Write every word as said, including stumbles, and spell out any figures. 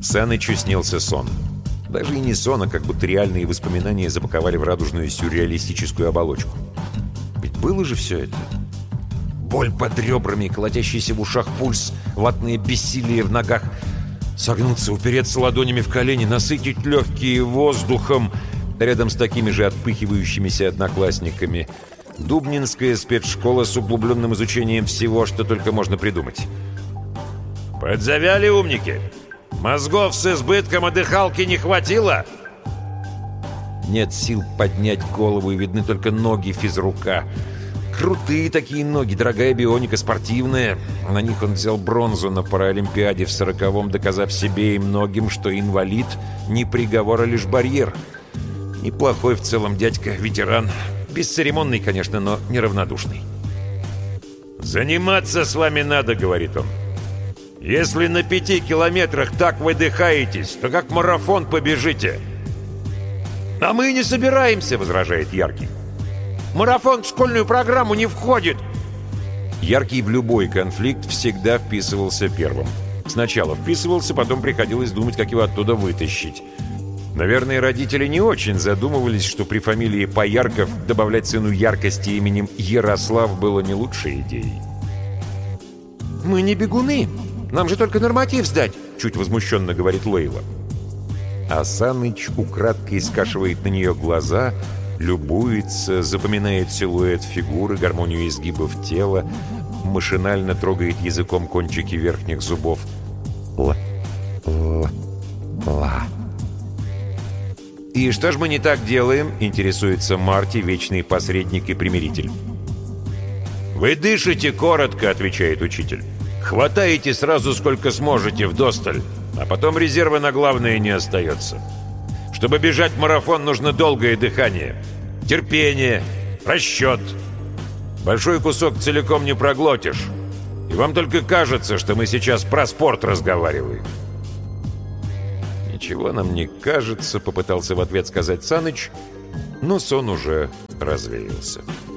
Санычу снился сон. Даже и не сон, а как будто реальные воспоминания запаковали в радужную сюрреалистическую оболочку. Ведь было же все это. Боль под ребрами, колотящийся в ушах пульс, ватное бессилие в ногах. Согнуться, упереться ладонями в колени, насытить легкие воздухом рядом с такими же отпыхивающимися одноклассниками. Дубнинская спецшкола с углубленным изучением всего, что только можно придумать. «Подзавяли, умники! Мозгов с избытком, а дыхалки не хватило!» Нет сил поднять голову, и видны только ноги физрука. Крутые такие ноги, дорогая бионика, спортивная. На них он взял бронзу на Паралимпиаде в сороковом, доказав себе и многим, что инвалид не приговор, а лишь барьер. Неплохой в целом дядька, ветеран. Бесцеремонный, конечно, но неравнодушный. «Заниматься с вами надо», — говорит он. «Если на пяти километрах так выдыхаетесь, то как марафон побежите». «А мы не собираемся», — возражает Яркий. «Марафон в школьную программу не входит». Яркий в любой конфликт всегда вписывался первым. Сначала вписывался, потом приходилось думать, как его оттуда вытащить. Наверное, родители не очень задумывались, что при фамилии Поярков добавлять сыну яркости именем Ярослав было не лучшей идеей. «Мы не бегуны. Нам же только норматив сдать», — чуть возмущенно говорит Лейла. А Саныч украдкой скашивает на нее глаза, любуется, запоминает силуэт фигуры, гармонию изгибов тела, машинально трогает языком кончики верхних зубов. Ла, ла, ла. «И что ж мы не так делаем?» — интересуется Марти, вечный посредник и примиритель. «Вы дышите коротко», — отвечает учитель. «Хватаете сразу, сколько сможете, вдосталь, а потом резерва на главное не остается. Чтобы бежать марафон, нужно долгое дыхание, терпение, расчет. Большой кусок целиком не проглотишь, и вам только кажется, что мы сейчас про спорт разговариваем». «Ничего нам не кажется», — попытался в ответ сказать Саныч, но сон уже развеялся.